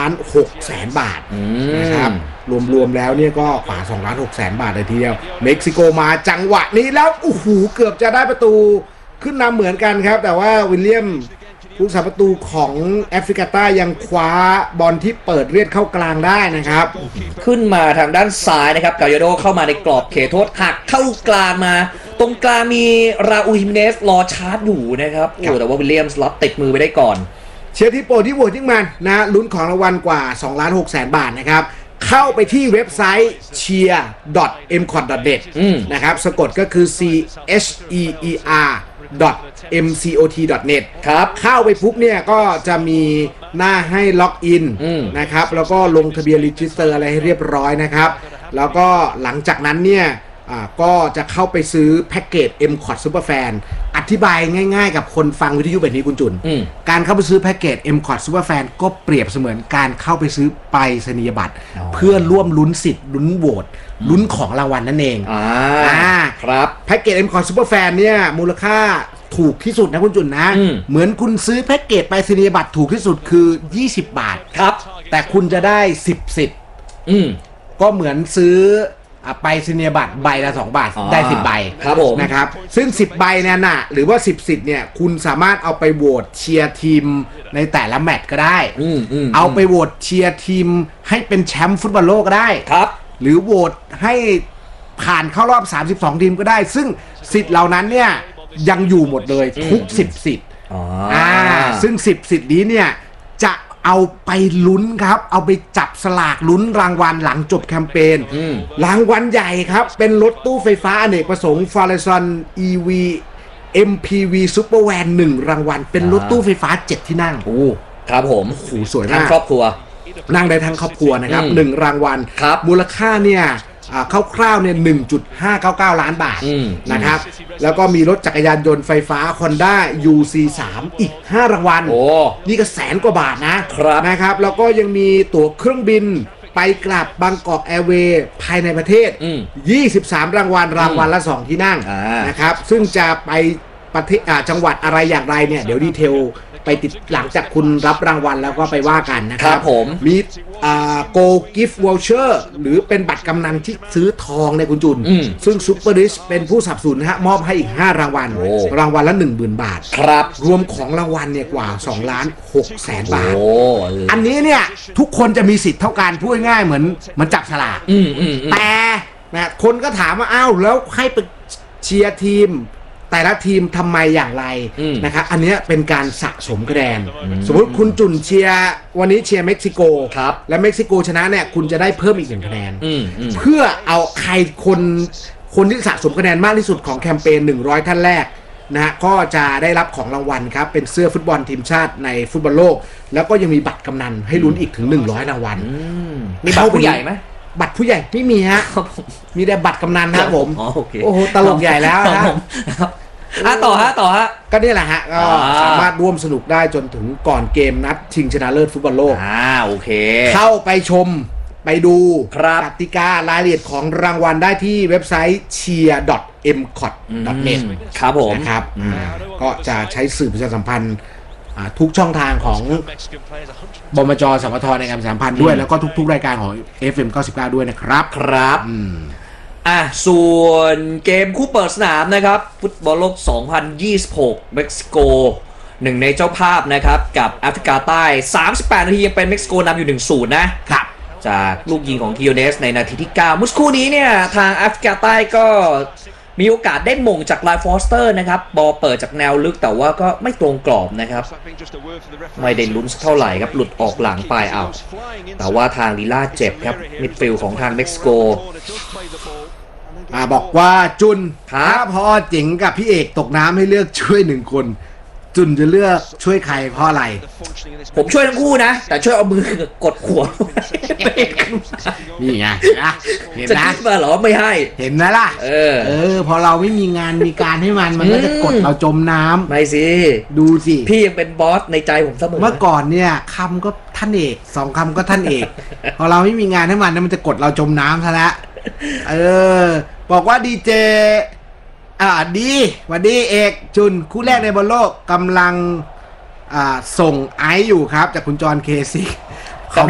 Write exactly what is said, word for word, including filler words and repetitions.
านหกแสนบาทนะครับรวมๆแล้วเนี่ยก็กว่าสองล้านหกแสนบาทเลยทีเดียวเม็กซิโกมาจังหวะนี้แล้วโอ้โหเกือบจะได้ประตูขึ้นนำเหมือนกันครับแต่ว่าวิลเลียมผู้รักษาประตูของแอฟริกาใต้ยังคว้าบอลที่เปิดเลียดเข้ากลางได้นะครับขึ้นมาทางด้านซ้ายนะครับกาโยโดเข้ามาในกรอบเขตโทษหักเข้ากลางมาตรงกลางมีราอูฮิเมเนสรอชาร์จอยู่นะครับโอ้แต่ว่าวิลเลียมส์รับติดมือไปได้ก่อนเชียร์ที่โปรที่โหวตยิ่งมันนะลุ้นของรางวัลกว่า สองล้านหกแสนบาทนะครับเข้าไปที่เว็บไซต์ เชียร์ ดอท เอ็ม คอท ดอท เน็ต นะครับสะกดก็คือ c h e e r m c o t ดอท เน็ต ครับเข้าไปปุ๊บเนี่ยก็จะมีหน้าให้ล็อกอินนะครับแล้วก็ลงทะเบียนรีจิสเตอร์อะไรให้เรียบร้อยนะครับแล้วก็หลังจากนั้นเนี่ยก็จะเข้าไปซื้อแพ็กเกจ เอ็ม คอท Superfan อธิบายง่ายๆกับคนฟังวิทยุแบบนี้คุณจุนการเข้าไปซื้อแพ็กเกจ เอ็ม คอท Superfan ก็เปรียบเสมือนการเข้าไปซื้อไปรษณียบัตรเพื่อร่วมลุ้นสิทธิ์ลุ้นโหวตลุ้นของรางวัลนั่นเองอ่าครับแพ็กเกจ เอ็ม คอท Superfan เนี่ยมูลค่าถูกที่สุดนะคุณจุนนะเหมือนคุณซื้อแพ็กเกจไปรษณียบัตรถูกที่สุดคือยี่สิบบาทครับแต่คุณจะได้สิบสิทธิ์ก็เหมือนซื้อไปรษณียบัตรใบละสองบาทได้สิบใบครับผมนะครับซึ่งสิบใบเนี่ยน่ะหรือว่าสิบสิทธิ์เนี่ยคุณสามารถเอาไปโหวตเชียร์ทีมในแต่ละแมตช์ก็ได้เอาไปโหวตเชียร์ทีมให้เป็นแชมป์ฟุตบอลโลกก็ได้ครับหรือโหวตให้ผ่านเข้ารอบสามสิบสองทีมก็ได้ซึ่งสิทธิ์เหล่านั้นเนี่ยยังอยู่หมดเลยทุกสิบสิทธิ์อ่าซึ่งสิบสิทธิ์นี้เนี่ยจะเอาไปลุ้นครับเอาไปจับสลากลุ้นรางวัลหลังจบแคมเปญรางวัลใหญ่ครับเป็นรถตู้ไฟฟ้าอเนกประสงค์ Farizon อี วี เอ็ม พี วี Super Van หนึ่งรางวัลเป็นรถตู้ไฟฟ้าเจ็ดที่นั่งโอ้ครับผมโอ้โหสวยมากทั้งครอบครัวนั่งได้ทั้งครอบครัวนะครับหนึ่งรางวัลมูลค่าเนี่ยคร่าวๆเนี่ย หนึ่งจุดห้าเก้าเก้า ล้านบาทนะครับแล้วก็มีรถจักรยานยนต์ไฟฟ้า Honda ยู ซี สาม อีกห้ารางวัลโอ้นี่ก็แสนกว่าบาทนะครับนะครับแล้วก็ยังมีตั๋วเครื่องบินไปกลับบางกอกแอร์เวย์ภายในประเทศยี่สิบสามรางวัลรางวัลละสองที่นั่งนะครับซึ่งจะไปประเทศจังหวัดอะไรอย่างไรเนี่ยเดี๋ยวดีเทลไปติดหลังจากคุณรับรางวัลแล้วก็ไปว่ากันนะครับผมมีอ่า Go Gift Voucher หรือเป็นบัตรกำนันที่ซื้อทองในคุณจุนซึ่ง Super Rich เป็นผู้สนับสนุนนะฮะมอบให้อีกห้ารางวัลรางวัลละ หนึ่งหมื่น บาทครับรวมของรางวัลเนี่ยกว่าสองล้านหกแสนบาทอันนี้เนี่ยทุกคนจะมีสิทธิ์เท่ากันพูดง่ายๆเหมือนเหมือนจับฉลากแต่นะคนก็ถามว่าอ้าวแล้วให้ไปเชียร์ทีมแต่ละทีมทำไมอย่างไรนะครับอันนี้เป็นการสะสมคะแนนสมมติคุณจุนเชียร์วันนี้เชียร์เม็กซิโกและเม็กซิโกชนะเนี่ยคุณจะได้เพิ่มอีกหนึ่งคะแนนเพื่อเอาใครคนคนที่สะสมคะแนนมากที่สุดของแคมเปญหนึ่งร้อยท่านแรกนะก็จะได้รับของรางวัลครับเป็นเสื้อฟุตบอลทีมชาติในฟุตบอลโลกแล้วก็ยังมีบัตรกำนันให้ลุ้นอีกถึงหนึ่งร้อยรางวัลมีบัตรผู้ใหญ่ไหมบัตรผู้ใหญ่ไม่มีฮะมีแต่บัตรกำนันครับผมโอ้โหตลกใหญ่แล้วนะอ่ะต่อฮะต่อฮะก็นี่แหละฮะก็สามารถร่วมสนุกได้จนถึงก่อนเกมนัดชิงชนะเลิศฟุตบอลโลกอ่าโอเคเข้าไปชมไปดูกติการายละเอียดของรางวัลได้ที่เว็บไซต์ เชียร์ ดอท เอ็ม คอท ดอท เน็ตครับผมนะครับก็จะใช้สื่อประชาสัมพันธ์ทุกช่องทางของบมจ.สมท.ในการประชาสัมพันธ์ด้วยแล้วก็ทุกๆรายการของ เอฟ เอ็ม เก้าสิบเก้าด้วยนะครับครับอ่ะส่วนเกมคู่เปิดสนามนะครับฟุตบอลโลกสองพันยี่สิบหกเม็กซิโกหนึ่งในเจ้าภาพนะครับกับแอฟริกาใต้สามสิบแปดนาทียังเป็นเม็กซิโกนำอยู่ หนึ่งศูนย์ นะครับจากลูกยิงของกิโอเนสในนาทีที่เก้ามุสคู่นี้เนี่ยทางแอฟริกาใต้ก็มีโอกาสได้มงจากไลฟ์ฟอสเตอร์นะครับบอลเปิดจากแนวลึกแต่ว่าก็ไม่ตรงกรอบนะครับไม่ได้ลุ้นเท่าไหร่ครับหลุดออกหลังไปเอาแต่ว่าทางลีล่าเจ็บครับมิดฟิลด์ของทางเม็กซิโกอ่าบอกว่าจุนถ้าพอเจ๋งกับพี่เอกตกน้ำให้เลือกช่วยหนึ่งคนจุนจะเลือกช่วยใครเพราะอะไรผมช่วยทั้งคู่นะแต่ช่วยเอามือกดหัวนี่ไงนะเห็นนะจะมาหรอไม่ให้เห็นนะล่ะเออเออพอเราไม่มีงานมีการให้มันมันก็จะกดเราจมน้ำไม่สิดูสิพี่ยังเป็นบอสในใจผมเสมอเมื่อก่อนเนี่ยคำก็ท่านเอกสองคำก็ท่านเอกพอเราไม่มีงานให้มันมันจะกดเราจมน้ำซะแล้วเออบอกว่าดีเจอ่าดีวันดีเอกจุนคู่แรกในบอลโลกกำลังอ่าส่งไอซ์อยู่ครับจากคุณจอห์นเคซิก